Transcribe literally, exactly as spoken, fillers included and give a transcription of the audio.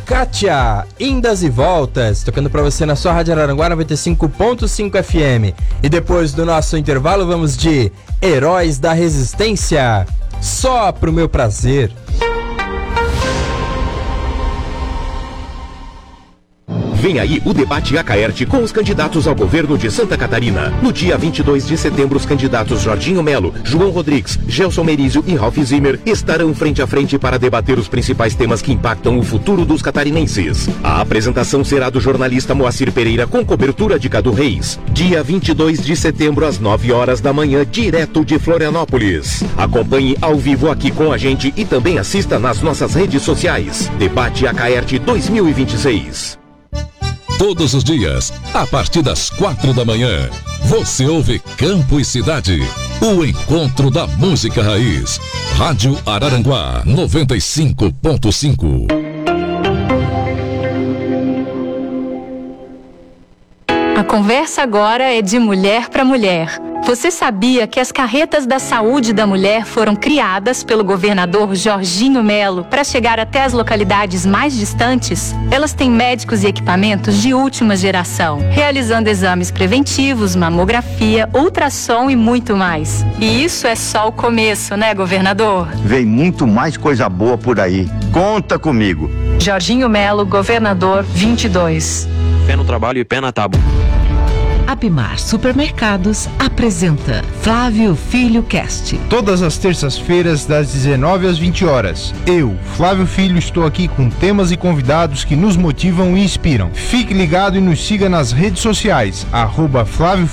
Kátia, Indas e Voltas, tocando pra você na sua Rádio Araranguá noventa e cinco ponto cinco F M. E depois do nosso intervalo vamos de Heróis da Resistência, Só pro Meu Prazer. Vem aí o debate Acaerte com os candidatos ao governo de Santa Catarina. No dia vinte e dois de setembro, os candidatos Jorginho Melo, João Rodrigues, Gelson Merizio e Ralph Zimmer estarão frente a frente para debater os principais temas que impactam o futuro dos catarinenses. A apresentação será do jornalista Moacir Pereira com cobertura de Cadu Reis. Dia vinte e dois de setembro, às nove horas da manhã, direto de Florianópolis. Acompanhe ao vivo aqui com a gente e também assista nas nossas redes sociais. Debate Acaerte dois mil e vinte e seis. Todos os dias, a partir das quatro da manhã, você ouve Campo e Cidade, o encontro da música raiz. Rádio Araranguá noventa e cinco ponto cinco. A conversa agora é de mulher para mulher. Você sabia que as carretas da saúde da mulher foram criadas pelo governador Jorginho Melo para chegar até as localidades mais distantes? Elas têm médicos e equipamentos de última geração, realizando exames preventivos, mamografia, ultrassom e muito mais. E isso é só o começo, né, governador? Vem muito mais coisa boa por aí. Conta comigo. Jorginho Melo, governador vinte e dois. Pé no trabalho e pé na tábua. Apimar Supermercados apresenta Flávio Filho Cast. Todas as terças-feiras, das dezenove às vinte horas. Eu, Flávio Filho, estou aqui com temas e convidados que nos motivam e inspiram. Fique ligado e nos siga nas redes sociais. Arroba Flávio